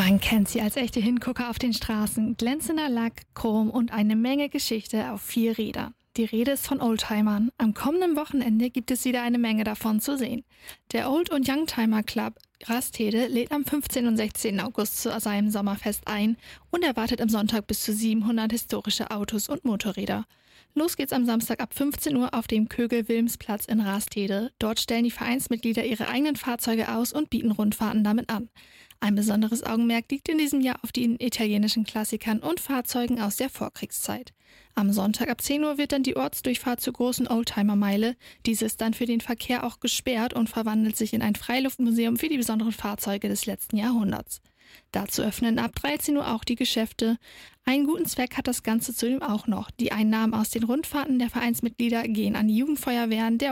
Man kennt sie als echte Hingucker auf den Straßen. Glänzender Lack, Chrom und eine Menge Geschichte auf 4 Rädern. Die Rede ist von Oldtimern. Am kommenden Wochenende gibt es wieder eine Menge davon zu sehen. Der Old- und Youngtimer Club Rastede lädt am 15. und 16. August zu seinem Sommerfest ein und erwartet am Sonntag bis zu 700 historische Autos und Motorräder. Los geht's am Samstag ab 15 Uhr auf dem Kögel-Wilms-Platz in Rastede. Dort stellen die Vereinsmitglieder ihre eigenen Fahrzeuge aus und bieten Rundfahrten damit an. Ein besonderes Augenmerk liegt in diesem Jahr auf den italienischen Klassikern und Fahrzeugen aus der Vorkriegszeit. Am Sonntag ab 10 Uhr wird dann die Ortsdurchfahrt zur großen Oldtimer-Meile. Diese ist dann für den Verkehr auch gesperrt und verwandelt sich in ein Freiluftmuseum für die besonderen Fahrzeuge des letzten Jahrhunderts. Dazu öffnen ab 13 Uhr auch die Geschäfte. Einen guten Zweck hat das Ganze zudem auch noch. Die Einnahmen aus den Rundfahrten der Vereinsmitglieder gehen an die Jugendfeuerwehren der